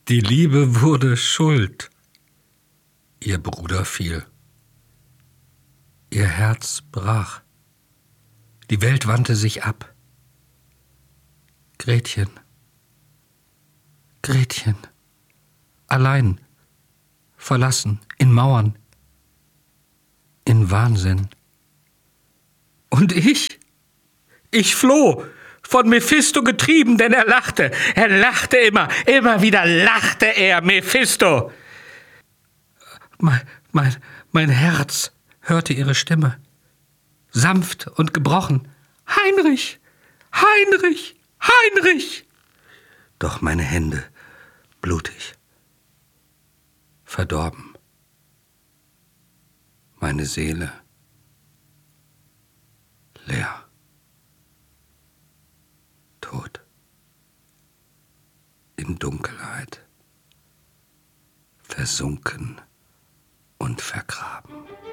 Die Liebe wurde Schuld. Ihr Bruder fiel. Ihr Herz brach. Die Welt wandte sich ab. Gretchen, Gretchen, allein, verlassen, in Mauern, in Wahnsinn. Und ich floh, von Mephisto getrieben, denn er lachte immer wieder lachte er, Mephisto. Mein Herz hörte ihre Stimme, sanft und gebrochen. Heinrich, Heinrich, Heinrich! Doch meine Hände blutig, verdorben, meine Seele leer, tot, in Dunkelheit, versunken und vergraben.